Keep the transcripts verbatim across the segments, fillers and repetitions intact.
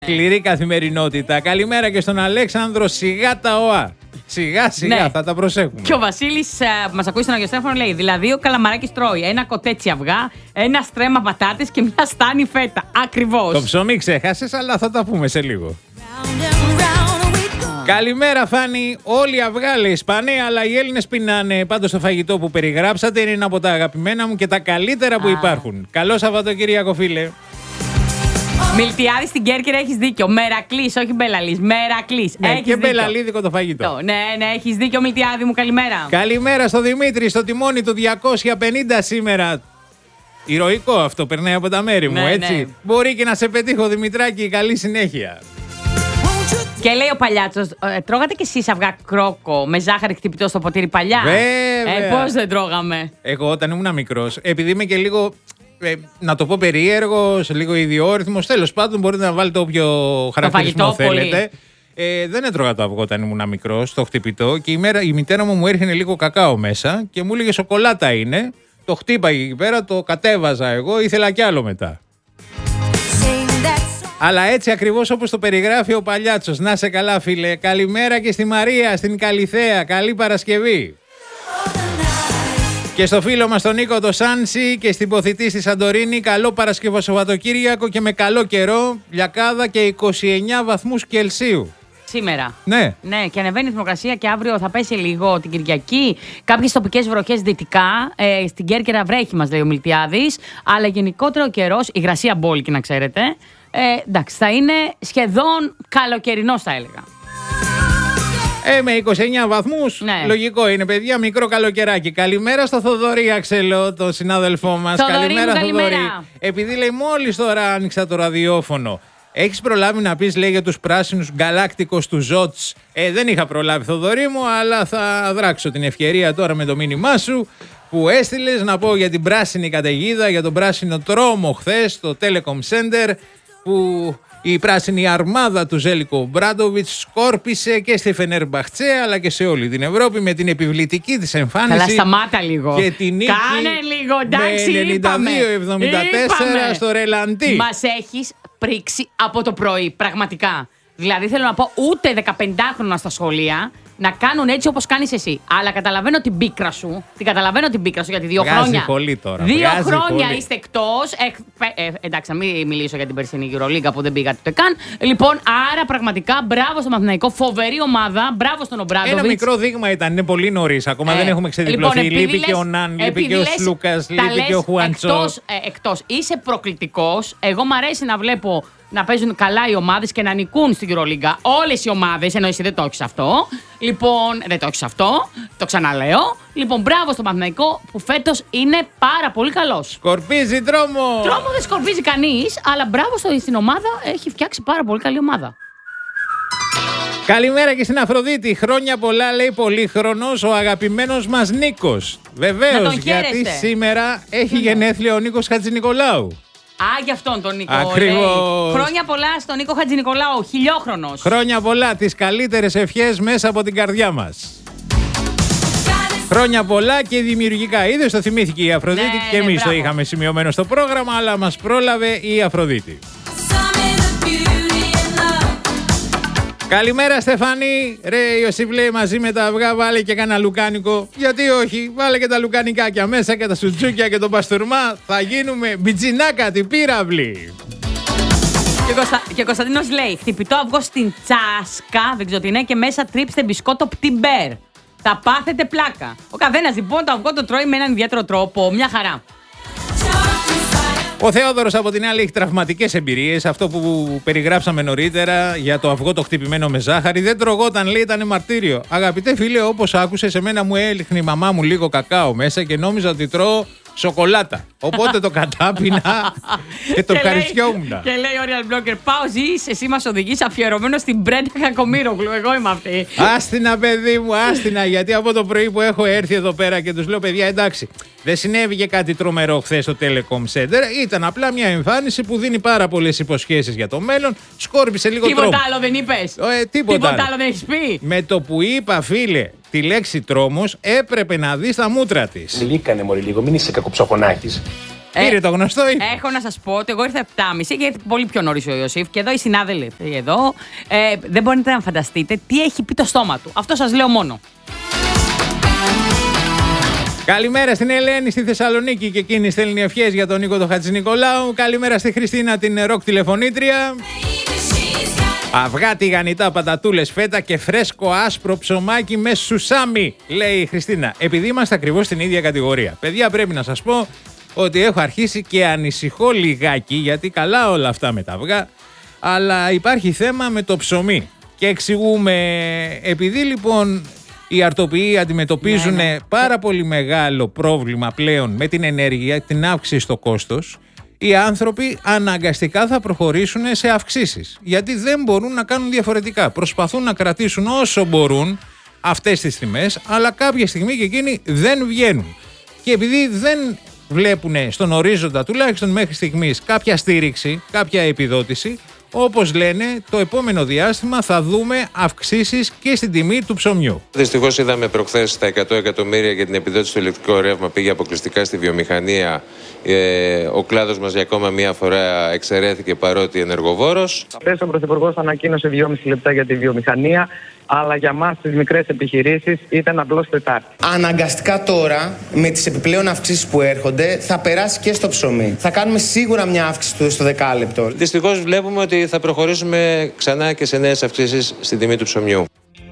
Σκληρή καθημερινότητα. Καλημέρα και στον Αλέξανδρο. Σιγά τα ΟΑ. Σιγά σιγά, ναι. Θα τα προσέχουμε. Και ο Βασίλης που μας ακούει στον Αγιο Στέφανο λέει: δηλαδή ο Καλαμαράκης τρώει ένα κοτέτσι αυγά, ένα στρέμμα πατάτες και μια στάνη φέτα. Ακριβώς. Το ψωμί ξέχασες, αλλά θα τα πούμε σε λίγο. Καλημέρα, Φάνη. Όλοι οι αυγά λέει σπάνε, αλλά οι Έλληνες πεινάνε. Πάντως το φαγητό που περιγράψατε είναι ένα από τα αγαπημένα μου και τα καλύτερα που υπάρχουν. Καλό Σαββατοκύριακο, φίλε. Μιλτιάδη στην Κέρκυρα, έχεις δίκιο. Μερακλής, όχι Μπελαλής. Μερακλής. Ναι, έχεις και δίκιο. μπελαλίδικο το φαγητό. Ναι, ναι, έχεις δίκιο, Μιλτιάδη μου, καλημέρα. Καλημέρα στο Δημήτρη, στο τιμόνι του διακόσια πενήντα σήμερα. Ηρωικό αυτό, περνάει από τα μέρη μου, ναι, έτσι. Ναι. Μπορεί και να σε πετύχω, Δημητράκη, καλή συνέχεια. Και λέει ο Παλιάτσος, ε, τρώγατε κι εσείς αυγά κρόκο με ζάχαρη χτυπητό στο ποτήρι παλιά? Βέβαια. Ε, πώς δεν τρώγαμε. Εγώ όταν ήμουν μικρός, επειδή είμαι και λίγο, ε, να το πω περίεργος, λίγο ιδιόρυθμος, τέλος πάντων μπορείτε να βάλετε όποιο χαρακτηρισμό θέλετε. Ε, δεν έτρωγα το αυγό όταν ήμουν μικρός, το χτυπητό, και η, μέρα, η μητέρα μου μου έρχεται λίγο κακάο μέσα και μου έλεγε σοκολάτα είναι. Το χτύπαγε εκεί πέρα, το κατέβαζα εγώ, ήθελα κι άλλο μετά. Αλλά έτσι ακριβώς όπως το περιγράφει ο Παλιάτσος. Να σε καλά, φίλε. Καλημέρα και στη Μαρία, στην Καλιθέα. Καλή Παρασκευή. Και στο φίλο μας τον Νίκο το Σάνσι και στην ποθητή στη Σαντορίνη. Καλό Παρασκευό Σαββατοκύριακο και με καλό καιρό. Λιακάδα και είκοσι εννέα βαθμούς Κελσίου. Σήμερα. Ναι. Ναι, και ανεβαίνει η θερμοκρασία και αύριο θα πέσει λίγο την Κυριακή. Κάποιες τοπικές βροχές δυτικά. Ε, στην Κέρκυρα βρέχει, μας λέει ο Μιλτιάδης. Αλλά γενικότερα ο καιρός, υγρασία μπόλικη να ξέρετε. Ε, εντάξει, θα είναι σχεδόν καλοκαιρινός, θα έλεγα. Ε, με είκοσι εννέα βαθμούς, ναι. Λογικό είναι, παιδιά, μικρό καλοκαιράκι. Καλημέρα στο Θοδωρή Αξελό, τον συνάδελφό μας. Θοδωρή καλημέρα, μου, καλημέρα. Θοδωρή. Επειδή λέει μόλις τώρα άνοιξα το ραδιόφωνο. Έχεις προλάβει να πεις, λέει, για τους πράσινους γκαλάκτικος του Ζότς? Ε, δεν είχα προλάβει, Θοδωρή μου, αλλά θα δράξω την ευκαιρία τώρα με το μήνυμά σου που έστειλες να πω για την πράσινη καταιγίδα, για τον πράσινο τρόμο χθες στο Telecom Center, που η πράσινη αρμάδα του Ζέλικο Μπράντοβιτς σκόρπισε και στη Φενέρμπαχτσε αλλά και σε όλη την Ευρώπη με την επιβλητική της εμφάνιση. Καλά, σταμάτα λίγο. Και την νίκη. Κάνε λίγο, εντάξει, με ενενήντα δύο εβδομήντα τέσσερα στο Ρελαντί. Μας έχεις πρίξει από το πρωί, πραγματικά. Δηλαδή θέλω να πω, ούτε δεκαπεντάχρονα στα σχολεία να κάνουν έτσι όπως κάνεις εσύ. Αλλά καταλαβαίνω την πίκρα σου. Την καταλαβαίνω την πίκρα σου γιατί δύο Βγάζει χρόνια. Πολύ τώρα. Δύο Βγάζει χρόνια πολύ. Είστε εκτός. Ε, ε, εντάξει, να μην μιλήσω για την περσινή EuroLeague που δεν πήγατε ούτε καν. Λοιπόν, άρα πραγματικά μπράβο στο Παναθηναϊκό. Φοβερή ομάδα. Μπράβο στον Ομπράντοβιτς. Ένα μικρό δείγμα ήταν. Είναι πολύ νωρίς. Ακόμα ε, δεν έχουμε ξεδιπλωθεί. Λοιπόν, λείπει και ο Ναν, λείπει και ο Σλούκας, λείπει και ο Χουάντσο. Εκτός, ε, εκτός. Είσαι προκλητικός. Εγώ μ' αρέσει να βλέπω να παίζουν καλά οι ομάδες και να νικούν στην EuroLeague όλες οι ομάδες, ενώ εσύ δεν το έχεις αυτό. Λοιπόν, δεν το έχεις αυτό, το ξαναλέω. Λοιπόν, μπράβο στον Παναθηναϊκό που φέτος είναι πάρα πολύ καλός. Σκορπίζει τρόμο! Τρόμο δεν σκορπίζει κανείς, αλλά μπράβο στην ομάδα, έχει φτιάξει πάρα πολύ καλή ομάδα. Καλημέρα και στην Αφροδίτη. Χρόνια πολλά, λέει, πολύχρονος ο αγαπημένος μας Νίκος. Βεβαίως, γιατί σήμερα έχει γενέθλια ο Νίκος Χατζηνικολάου. Α, γι' αυτόν τον Νίκο. Ακριβώς. Χρόνια πολλά στον Νίκο Χατζηνικολάου, χιλιόχρονος. Χρόνια πολλά, τις καλύτερες ευχές μέσα από την καρδιά μας. Χρόνια πολλά και δημιουργικά. Είδες, το θυμήθηκε η Αφροδίτη, ναι, και εμείς ναι, το είχαμε σημειωμένο στο πρόγραμμα, αλλά μας πρόλαβε η Αφροδίτη. Καλημέρα, Στεφανή. Ρε, Ιωσήφ λέει μαζί με τα αυγά βάλε και κάνα λουκάνικο. Γιατί όχι, βάλε και τα λουκανικάκια μέσα και τα σουτζούκια και τον παστούρμα. Θα γίνουμε μπιτζινάκα την πύραυλη. Και, Κωνστα... και ο Κωνσταντίνος λέει χτυπητό αυγό στην τσάσκα, δεν ξέρω τι είναι, και μέσα τρίψτε μπισκότο πτυμπέρ. Θα πάθετε πλάκα. Ο καθένας λοιπόν το αυγό το τρώει με έναν ιδιαίτερο τρόπο. Μια χαρά. Ο Θεόδωρος από την άλλη έχει τραυματικές εμπειρίες. Αυτό που περιγράψαμε νωρίτερα για το αυγό το χτυπημένο με ζάχαρη δεν τρογόταν, λέει, ήταν μαρτύριο. Αγαπητέ φίλε, όπως άκουσες, εμένα μου έλειχνε η μαμά μου λίγο κακάο μέσα και νόμιζα ότι τρώω σοκολάτα. Οπότε το κατάπινα και το ευχαριστιόμουν. Και λέει ο Real Blogger, πάω ζεις, εσύ μας οδηγείς αφιερωμένο στην Μπρέντα Κακομοίρογλου. Εγώ είμαι αυτή. Άστινα, παιδί μου, άστινα. Γιατί από το πρωί που έχω έρθει εδώ πέρα και τους λέω, παιδιά, εντάξει, δεν συνέβη και κάτι τρομερό χθες στο Telecom Center. Ήταν απλά μια εμφάνιση που δίνει πάρα πολλές υποσχέσεις για το μέλλον. Σκόρπισε λίγο τρόμο. Τίποτα άλλο δεν είπες? Ε, τίποτα, τίποτα άλλο. άλλο δεν έχεις πει? Με το που είπα, φίλε, τη λέξη τρόμος, έπρεπε να δεις τα μούτρα της. Λύκανε, μωρή, λίγο, μην είσαι κακοψοχονάκης. Πήρε το γνωστό ή. Έχω να σας πω ότι εγώ ήρθα επτά και μισή και ήρθε πολύ πιο νωρίς ο Ιωσήφ. Και εδώ οι συνάδελφοι εδώ. Ε, δεν μπορείτε να φανταστείτε τι έχει πει το στόμα του. Αυτό σας λέω μόνο. Καλημέρα στην Ελένη στη Θεσσαλονίκη και εκείνη στέλνει ευχές για τον Νίκο τον Χατζηνικολάου. Καλημέρα στη Χριστίνα την ροκ τηλεφωνήτρια. Αυγά τηγανιτά, πατατούλες, φέτα και φρέσκο άσπρο ψωμάκι με σουσάμι, λέει η Χριστίνα. Επειδή είμαστε ακριβώς στην ίδια κατηγορία. Παιδιά, πρέπει να σας πω ότι έχω αρχίσει και ανησυχώ λιγάκι, γιατί καλά όλα αυτά με τα αυγά, αλλά υπάρχει θέμα με το ψωμί. Και εξηγούμε, επειδή λοιπόν οι αρτοποιοί αντιμετωπίζουν ναι, ναι. πάρα πολύ μεγάλο πρόβλημα πλέον με την ενέργεια, την αύξηση στο κόστος, οι άνθρωποι αναγκαστικά θα προχωρήσουν σε αυξήσεις. Γιατί δεν μπορούν να κάνουν διαφορετικά. Προσπαθούν να κρατήσουν όσο μπορούν αυτές τις τιμές, αλλά κάποια στιγμή και εκείνοι δεν βγαίνουν. Και επειδή δεν βλέπουν στον ορίζοντα, τουλάχιστον μέχρι στιγμής, κάποια στήριξη, κάποια επιδότηση, όπως λένε, το επόμενο διάστημα θα δούμε αυξήσεις και στην τιμή του ψωμιού. Δυστυχώς είδαμε προχθές τα εκατό εκατομμύρια για την επιδότηση του ηλεκτρικού ρεύμα πήγε αποκλειστικά στη βιομηχανία. Ε, ο κλάδος μας για ακόμα μία φορά εξαιρέθηκε παρότι ενεργοβόρος. Χθες ο Πρωθυπουργός ανακοίνωσε δυόμιση λεπτά για τη βιομηχανία, αλλά για μας τις μικρές επιχειρήσεις ήταν απλώς Τετάρτη. Αναγκαστικά τώρα, με τις επιπλέον αυξήσεις που έρχονται, θα περάσει και στο ψωμί. Θα κάνουμε σίγουρα μια αύξηση στο δεκάλεπτο. Δυστυχώς βλέπουμε ότι θα προχωρήσουμε ξανά και σε νέες αυξήσεις στην τιμή του ψωμιού.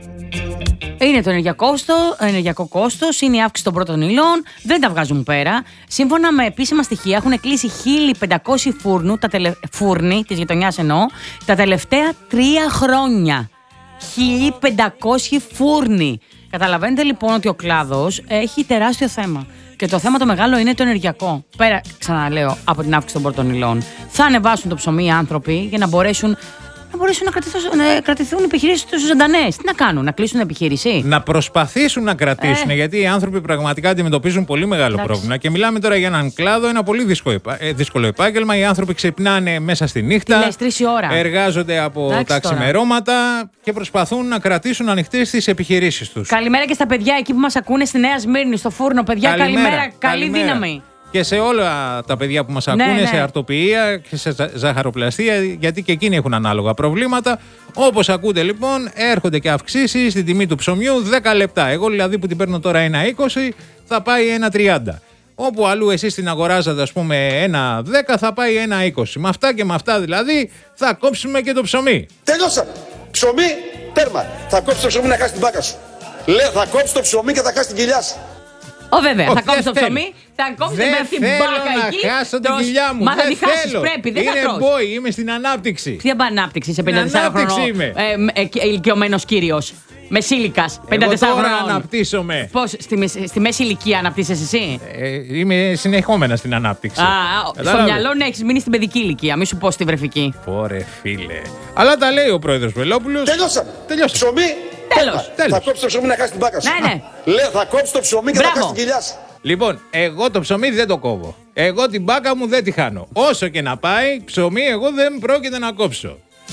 Είναι το ενεργειακό κόστος, ενεργειακό κόστος, είναι η αύξηση των πρώτων υλών, δεν τα βγάζουν πέρα. Σύμφωνα με επίσημα στοιχεία, έχουν κλείσει χίλια πεντακόσιοι φούρνου, τα τελε... φούρνοι της γειτονιάς εννοώ, τα τελευταία τρία χρόνια. χίλια πεντακόσιοι φούρνοι. Καταλαβαίνετε λοιπόν ότι ο κλάδος έχει τεράστιο θέμα. Και το θέμα το μεγάλο είναι το ενεργειακό. Πέρα, ξαναλέω, από την αύξηση των πρώτων υλών. Θα ανεβάσουν το ψωμί οι άνθρωποι για να μπορέσουν. Να μπορέσουν να κρατηθούν, να κρατηθούν οι επιχειρήσεις τους ζωντανές. Τι να κάνουν, να κλείσουν επιχείρηση. Να προσπαθήσουν να κρατήσουν, ε. γιατί οι άνθρωποι πραγματικά αντιμετωπίζουν πολύ μεγάλο Εντάξει. πρόβλημα. Και μιλάμε τώρα για έναν κλάδο, ένα πολύ δύσκολο, δύσκολο επάγγελμα. Οι άνθρωποι ξυπνάνε μέσα στη νύχτα. Τι λες, τρεις η ώρα. Εργάζονται από Εντάξει, τα ξημερώματα και προσπαθούν να κρατήσουν ανοιχτές τις επιχειρήσεις τους. Καλημέρα και στα παιδιά εκεί που μας ακούνε στη Νέα Σμύρνη, στο φούρνο. Παιδιά, καλημέρα. καλημέρα. Καλή καλημέρα. δύναμη. Και σε όλα τα παιδιά που μας ακούνε, ναι, ναι. σε αρτοποιία και σε ζαχαροπλαστεία, γιατί και εκείνοι έχουν ανάλογα προβλήματα. Όπως ακούτε λοιπόν, έρχονται και αυξήσεις στην τιμή του ψωμιού δέκα λεπτά. Εγώ δηλαδή που την παίρνω τώρα ένα είκοσι, θα πάει ένα τριάντα. Όπου αλλού εσείς την αγοράζατε ας πούμε ένα δέκα, θα πάει ένα είκοσι. Με αυτά και με αυτά δηλαδή θα κόψουμε και το ψωμί. Τελειώσαμε. Ψωμί, τέρμα. Θα κόψεις το ψωμί να χάσεις την μπάκα σου. Λέω θα κόψεις το ψωμί και θα χάσεις την κοιλιά σου. Ω, βέβαια, Ο, θα κόψει το ψωμί, θα κόψει την μπάκα εκεί. Δεν θέλω να χάσω την κοιλιά μου. Μα θα δεν τη χάσεις, θέλω. πρέπει, δεν είναι θα τρως. Boy, είμαι στην ανάπτυξη. Ποια ανάπτυξη, είσαι πενήντα τέσσερα χρονών ε, ε, ε, ηλικιωμένος κύριος. Μεσήλικας, πενήντα τέσσερα Εγώ τώρα χρονών. αναπτύσσομαι. Πώς, στη, στη μέση ηλικία αναπτύσσεσαι εσύ. Ε, είμαι συνεχόμενα στην ανάπτυξη. Α, στο μυαλό ναι, έχεις μείνει στην παιδική ηλικία, μη σου πω στη βρεφική. Ωραία, φίλε. Αλλά τα λέει ο πρόεδρος Βελόπουλος. Τελειώσαμε. Τελειώσαμε. Ψωμί, Τέλος. Τέλος. Θα κόψεις το ψωμί να χάσεις την μπάκα σου. Ναι, ναι. Λέω θα κόψεις το ψωμί και Μπράβο. θα χάσεις την κοιλιά σου. Λοιπόν, εγώ το ψωμί δεν το κόβω. Εγώ την μπάκα μου δεν τη χάνω. Όσο και να πάει, ψωμί εγώ δεν πρόκειται να κόψω.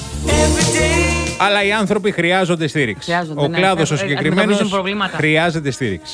Αλλά οι άνθρωποι χρειάζονται στήριξη. Χρειάζονται, ο ναι, κλάδος ο συγκεκριμένος χρειάζεται στήριξη.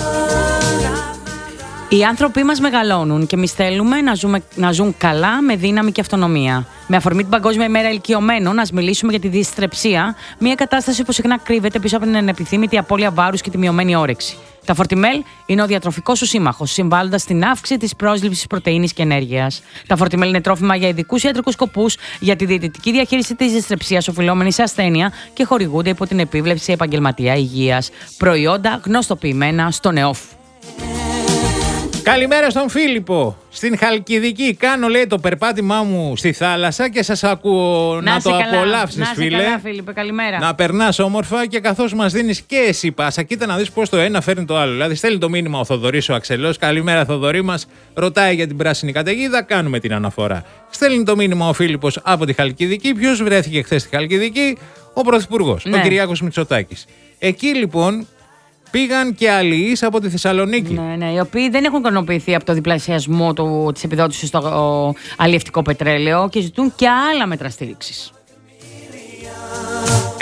Οι άνθρωποι μας μεγαλώνουν και εμείς θέλουμε να, ζούμε, να ζουν καλά, με δύναμη και αυτονομία. Με αφορμή την Παγκόσμια ημέρα ηλικιωμένων, να μιλήσουμε για τη δυστρεψία, μια κατάσταση που συχνά κρύβεται πίσω από την ανεπιθύμητη απώλεια βάρους και τη μειωμένη όρεξη. Τα Φορτιμέλ είναι ο διατροφικός σου σύμμαχος, συμβάλλοντας στην αύξηση της πρόσληψης πρωτεΐνης και ενέργειας. Τα Φορτιμέλ είναι τρόφιμα για ειδικούς ιατρικούς σκοπούς, για τη διαιτητική διαχείριση της δυστρεψίας οφειλόμενη σε ασθένεια και χορηγούνται υπό την επίβλεψη επαγγελματία υγείας. Προϊόντα γνωστοποιημένα στο ΝΕΟΦ. Καλημέρα στον Φίλιππο. Στην Χαλκιδική κάνω, λέει, το περπάτημά μου στη θάλασσα και σας ακούω να, να το απολαύσεις, φίλε. Καλά, Φίλιππε, καλημέρα. Να περνάς όμορφα και καθώς μας δίνεις και εσύ πάσα, κοίτα να δεις πώς το ένα φέρνει το άλλο. Δηλαδή, στέλνει το μήνυμα ο Θοδωρής ο Αξελός. Καλημέρα, Θοδωρή μας. Ρωτάει για την πράσινη καταιγίδα. Κάνουμε την αναφορά. Στέλνει το μήνυμα ο Φίλιππος από τη Χαλκιδική. Ποιος βρέθηκε χθες στη Χαλκιδική? Ο Πρωθυπουργός, ναι. ο Κυριάκος Μητσοτάκης. Εκεί λοιπόν. Πήγαν και αλληλείς από τη Θεσσαλονίκη. Ναι, ναι, οι οποίοι δεν έχουν ικανοποιηθεί από το διπλασιασμό της επιδότησης στο αλλιευτικό πετρέλαιο και ζητούν και άλλα μέτρα στήριξης.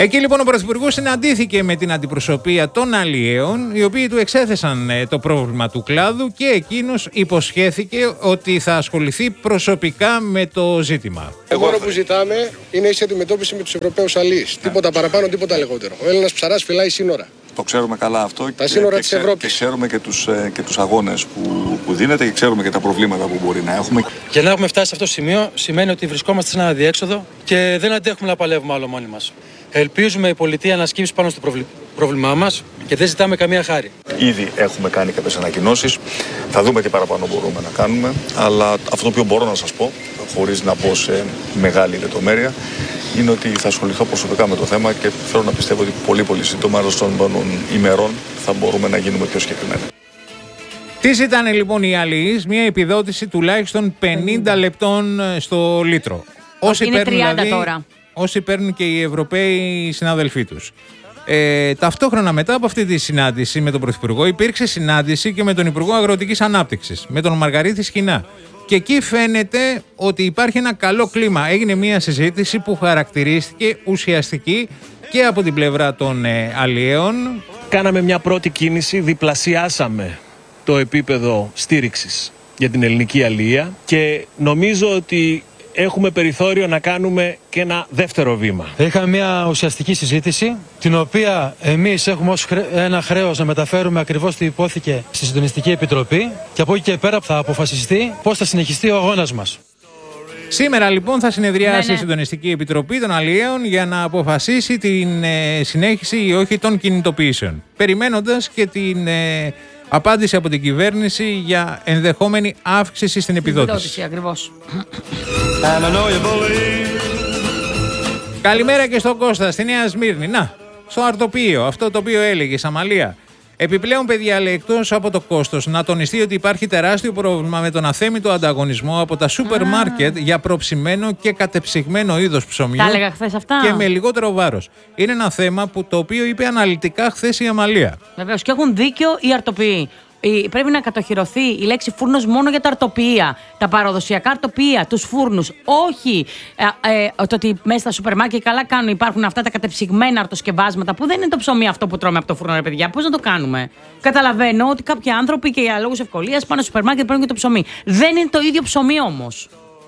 Εκεί λοιπόν ο Πρωθυπουργός συναντήθηκε με την αντιπροσωπεία των αλλιέων, οι οποίοι του εξέθεσαν το πρόβλημα του κλάδου και εκείνος υποσχέθηκε ότι θα ασχοληθεί προσωπικά με το ζήτημα. Το μόνο που ζητάμε είναι ίση αντιμετώπιση με τους Ευρωπαίους αλλιείς. Ναι. Τίποτα παραπάνω, τίποτα λιγότερο. Ο Έλληνας ψαράς φυλάει σύνορα. Το ξέρουμε καλά αυτό. Τα σύνορα της Ευρώπης. Και ξέρουμε και τους, και τους αγώνες που, που δίνεται και ξέρουμε και τα προβλήματα που μπορεί να έχουμε. Για να έχουμε φτάσει σε αυτό το σημείο σημαίνει ότι βρισκόμαστε σε ένα αδιέξοδο και δεν αντέχουμε να παλεύουμε άλλο μόνοι μας. Ελπίζουμε η πολιτεία να σκύψει πάνω στο προβλή... πρόβλημά μας και δεν ζητάμε καμία χάρη. Ήδη έχουμε κάνει κάποιες ανακοινώσεις. Θα δούμε τι παραπάνω μπορούμε να κάνουμε. Αλλά αυτό το οποίο μπορώ να σας πω, χωρίς να πω σε μεγάλη λεπτομέρεια, είναι ότι θα ασχοληθώ προσωπικά με το θέμα και θέλω να πιστεύω ότι πολύ πολύ σύντομα, άλλως των ημερών, θα μπορούμε να γίνουμε πιο συγκεκριμένοι. Τι ζητάνε λοιπόν οι αλληλείς? Μια επιδότηση τουλάχιστον πενήντα λεπτών στο λίτρο. Όσοι είναι τριάντα δηλαδή, τώρα. Όσοι παίρνουν και οι Ευρωπαίοι συναδελφοί τους. Ε, ταυτόχρονα μετά από αυτή τη συνάντηση με τον Πρωθυπουργό υπήρξε συνάντηση και με τον Υπουργό Αγροτικής Ανάπτυξης, με τον Μαργαρίτη Σχοινά. Και εκεί φαίνεται ότι υπάρχει ένα καλό κλίμα. Έγινε μια συζήτηση που χαρακτηρίστηκε ουσιαστική και από την πλευρά των ε, αλλιέων. Κάναμε μια πρώτη κίνηση, διπλασιάσαμε το επίπεδο στήριξης για την ελληνική αλληλεία και νομίζω ότι έχουμε περιθώριο να κάνουμε και ένα δεύτερο βήμα. Είχαμε μια ουσιαστική συζήτηση, την οποία εμείς έχουμε ως χρέ... ένα χρέος να μεταφέρουμε ακριβώς τι υπόθηκε στη Συντονιστική Επιτροπή και από εκεί και πέρα θα αποφασιστεί πώς θα συνεχιστεί ο αγώνας μας. Σήμερα λοιπόν θα συνεδριάσει ναι, ναι. η Συντονιστική Επιτροπή των Αλλιέων για να αποφασίσει την ε, συνέχιση ή όχι των κινητοποιήσεων. Περιμένοντας και την ε, απάντηση από την κυβέρνηση για ενδεχόμενη αύξηση στην επιδότηση. Επιδότηση, ακριβώς. Καλημέρα και στον Κώστα, στη Νέα Σμύρνη. Να, στο αρτοπείο, αυτό το οποίο έλεγε, Σαμαλία. Επιπλέον, παιδιά, λέει, εκτός από το κόστος, να τονιστεί ότι υπάρχει τεράστιο πρόβλημα με τον αθέμητο ανταγωνισμό από τα σούπερ μάρκετ για προψημένο και κατεψυγμένο είδος ψωμιού. Τα έλεγα χθες αυτά. Και με λιγότερο βάρος. Είναι ένα θέμα που το οποίο είπε αναλυτικά χθες η Αμαλία. Βεβαίως, και έχουν δίκιο οι αρτοποιοί. Πρέπει να κατοχυρωθεί η λέξη φούρνος μόνο για τα αρτοποιεία, τα παραδοσιακά αρτοποιεία, τους φούρνους. Όχι ε, ε, το ότι μέσα στα σούπερ μάρκετ καλά κάνουν, υπάρχουν αυτά τα κατεψυγμένα αρτοσκευάσματα που δεν είναι το ψωμί αυτό που τρώμε από το φούρνο, ρε παιδιά. Πώς να το κάνουμε? Καταλαβαίνω ότι κάποιοι άνθρωποι και για λόγους ευκολίας πάνε στο σούπερ μάρκετ και παίρνουν και το ψωμί. Δεν είναι το ίδιο ψωμί όμως.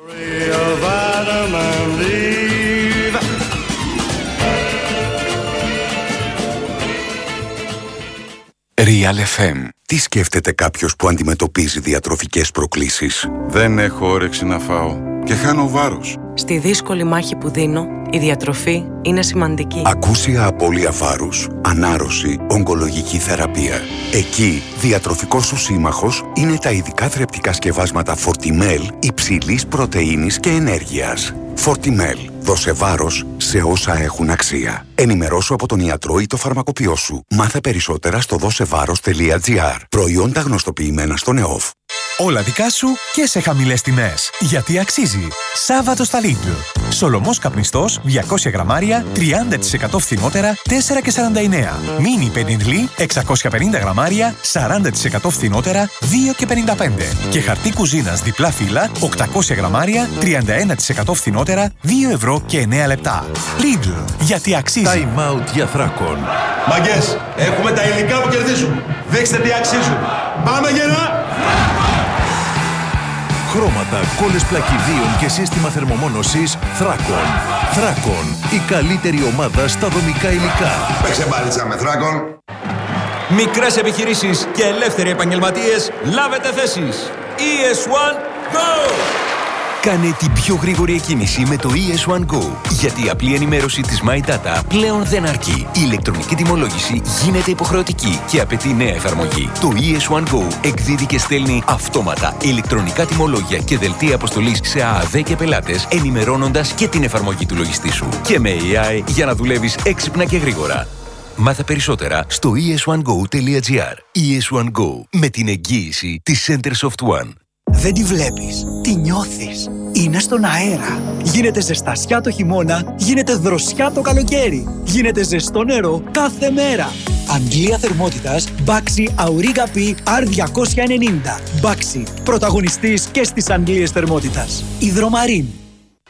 Real εφ εμ. Τι σκέφτεται κάποιος που αντιμετωπίζει διατροφικές προκλήσεις? Δεν έχω όρεξη να φάω και χάνω βάρος. Στη δύσκολη μάχη που δίνω, η διατροφή είναι σημαντική. Ακούσια απώλεια βάρους, ανάρρωση, ογκολογική θεραπεία. Εκεί, διατροφικός σου σύμμαχος είναι τα ειδικά θρεπτικά σκευάσματα Fortimel υψηλής πρωτεΐνης και ενέργειας. Fortimel. Δώσε βάρος σε όσα έχουν αξία. Ενημερώσου από τον ιατρό ή το φαρμακοποιό σου. Μάθε περισσότερα στο δώσεβάρος τελεία τζι άρ. Προϊόντα γνωστοποιημένα στον ΕΟΦ. Όλα δικά σου και σε χαμηλές τιμές. Γιατί αξίζει. Σάββατο στα Lidl. Σολομός καπνιστός διακόσια γραμμάρια, τριάντα τοις εκατό φθηνότερα, τέσσερα και σαράντα εννέα. Μίνι πενιντλί, εξακόσια πενήντα γραμμάρια, σαράντα τοις εκατό φθηνότερα, δύο και πενήντα πέντε. Και χαρτί κουζίνας διπλά φύλλα, οκτακόσια γραμμάρια, τριάντα ένα τοις εκατό φθηνότερα, δύο ευρώ και εννέα λεπτά. Lidl. Γιατί αξίζει. Time out για Θράκον. Μαγκές, έχουμε τα υλικά που κερδίζουν. Δείξτε τι αξίζουν. Πάμε γερά! Χρώματα, κόλλες πλακιδίων και σύστημα θερμομόνωσης Θράκον. Θράκον, η καλύτερη ομάδα στα δομικά υλικά. Παίξε μπάλιτσα με Θράκον. Μικρές επιχειρήσεις και ελεύθεροι επαγγελματίες, λάβετε θέσεις. ι ες one Go! Κάνε την πιο γρήγορη εκκίνηση με το ι ες one Go. Γιατί η απλή ενημέρωση της My Data πλέον δεν αρκεί. Η ηλεκτρονική τιμολόγηση γίνεται υποχρεωτική και απαιτεί νέα εφαρμογή. Το ι ες one Go εκδίδει και στέλνει αυτόματα ηλεκτρονικά τιμολόγια και δελτία αποστολής σε ΑΑΔ και πελάτες, ενημερώνοντας και την εφαρμογή του λογιστή σου. Και με έι άι για να δουλεύεις έξυπνα και γρήγορα. Μάθε περισσότερα στο ι ες one go τελεία τζι άρ. ι ες one Go, με την εγγύηση της Centersoft One. Δεν τη βλέπεις, τη νιώθεις. Είναι στον αέρα. Γίνεται ζεστασιά το χειμώνα, γίνεται δροσιά το καλοκαίρι. Γίνεται ζεστό νερό κάθε μέρα. Αντλία θερμότητας Baxi Auriga P αρ διακόσια ενενήντα. Baxi, πρωταγωνιστής και στις αντλίες θερμότητας. Υδρομαρίν.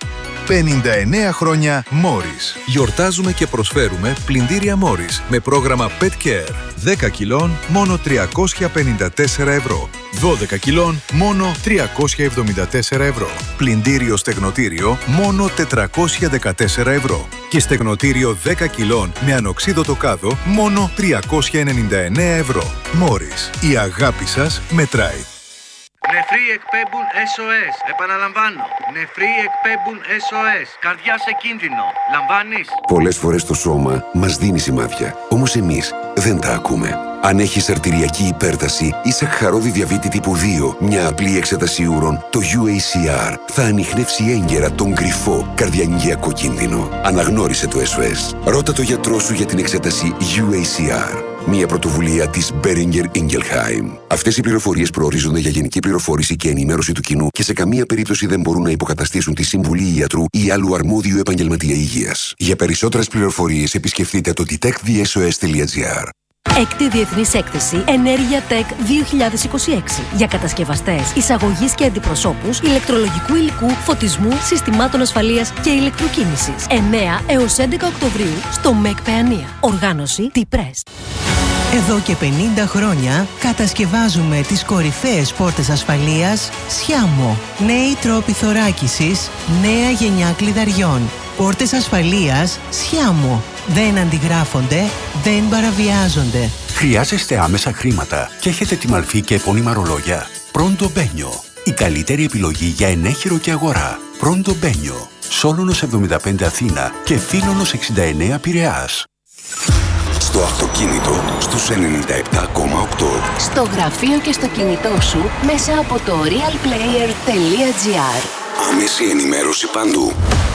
πενήντα εννέα χρόνια Morris. Γιορτάζουμε και προσφέρουμε πλυντήρια Morris με πρόγραμμα Pet Care. δέκα κιλών μόνο τριακόσια πενήντα τέσσερα ευρώ. δώδεκα κιλών μόνο τριακόσια εβδομήντα τέσσερα ευρώ. Πλυντήριο στεγνοτήριο μόνο τετρακόσια δεκατέσσερα ευρώ. Και στεγνοτήριο δέκα κιλών με ανοξίδωτο κάδο μόνο τριακόσια ενενήντα εννέα ευρώ. Morris. Η αγάπη σας μετράει. Νεφροί εκπέμπουν ες ο ες. Επαναλαμβάνω. Νεφροί εκπέμπουν ες ο ες. Καρδιά σε κίνδυνο. Λαμβάνεις? Πολλές φορές το σώμα μας δίνει σημάδια. Όμως εμείς δεν τα ακούμε. Αν έχεις αρτηριακή υπέρταση ή σαχαρώδη διαβήτη τύπου δύο, μια απλή εξέταση ούρων, το γιου έι σι αρ θα ανιχνεύσει έγκαιρα τον κρυφό καρδιαγγειακό κίνδυνο. Αναγνώρισε το ες ο ες. Ρώτα το γιατρό σου για την εξέταση γιου έι σι αρ. Μια πρωτοβουλία της Boehringer Ingelheim. Αυτές οι πληροφορίες προορίζονται για γενική πληροφόρηση και ενημέρωση του κοινού και σε καμία περίπτωση δεν μπορούν να υποκαταστήσουν τη συμβουλή ιατρού ή άλλου αρμόδιου επαγγελματία υγείας. Για περισσότερες πληροφορίες επισκεφτείτε το detect the s o s dot g r. Έκτη Διεθνής Έκθεση Ενέργεια Tech δύο χιλιάδες είκοσι έξι για κατασκευαστές, εισαγωγής και αντιπροσώπους ηλεκτρολογικού υλικού, φωτισμού, συστημάτων ασφαλείας και ηλεκτροκίνησης. εννέα έως έντεκα Οκτωβρίου στο ΜΕΚ Παιανία. Οργάνωση T-Press. Εδώ και πενήντα χρόνια κατασκευάζουμε τις κορυφαίες πόρτες ασφαλείας Σιάμο. Νέοι τρόποι θωράκισης, νέα γενιά κλειδαριών. Πόρτες ασφαλείας Σιάμο. Δεν αντιγράφονται, δεν παραβιάζονται. Χρειάζεστε άμεσα χρήματα και έχετε τη μαλφή και επώνυμα ρολόγια? Πρώντο Μπένιο. Η καλύτερη επιλογή για ενέχειρο και αγορά. Πρώντο Μπένιο. Σόλωνος εβδομήντα πέντε Αθήνα και Φίλωνος εξήντα εννέα Πειραιάς. Στο αυτοκίνητο στους ενενήντα επτά κόμμα οκτώ. Στο γραφείο και στο κινητό σου μέσα από το realplayer τελεία gr. Άμεση ενημέρωση παντού.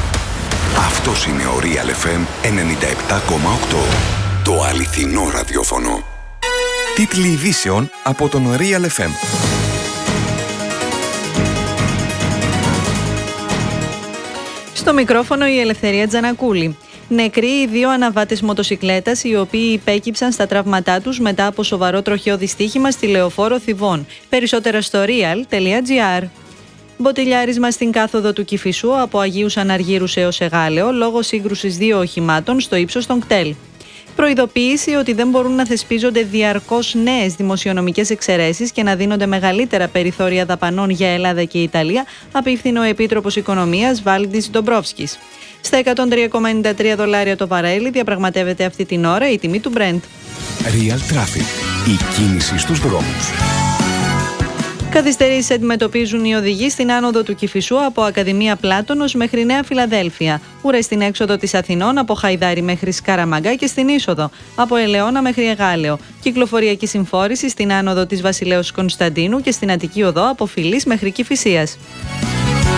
Αυτός είναι ο Real εφ εμ ενενήντα επτά κόμμα οκτώ. Το αληθινό ραδιόφωνο. Τίτλοι ειδήσεων από τον Real εφ εμ. Στο μικρόφωνο η Ελευθερία Τζανακούλη. Νεκροί οι δύο αναβάτες μοτοσικλέτας, οι οποίοι υπέκυψαν στα τραύματά τους μετά από σοβαρό τροχαίο δυστύχημα στη Λεωφόρο Θηβών. Περισσότερα στο real τελεία gr. Μποτιλιάρισμα στην κάθοδο του Κηφισού από Αγίους Αναργύρους έως Εγάλεο λόγω σύγκρουσης δύο οχημάτων στο ύψος των κτέλ. Προειδοποίηση ότι δεν μπορούν να θεσπίζονται διαρκώς νέες δημοσιονομικές εξαιρέσεις και να δίνονται μεγαλύτερα περιθώρια δαπανών για Ελλάδα και Ιταλία, απίφθινε ο Επίτροπος Οικονομίας Βάλντις Ντομπρόφσκης. Στα εκατόν τρία κόμμα ενενήντα τρία δολάρια το βαρέλι διαπραγματεύεται αυτή την ώρα η τιμή του Brent. Real Traffic. Η κίνηση στους δρόμους. Καθυστερήσεις αντιμετωπίζουν οι οδηγοί στην άνοδο του Κηφισού από Ακαδημία Πλάτωνος μέχρι Νέα Φιλαδέλφια. Ουρές στην έξοδο της Αθηνών από Χαϊδάρι μέχρι Σκαραμαγκά και στην είσοδο από Ελαιώνα μέχρι Εγάλεο. Κυκλοφοριακή συμφόρηση στην άνοδο της Βασιλέως Κωνσταντίνου και στην Αττική Οδό από Φιλής μέχρι Κηφισίας.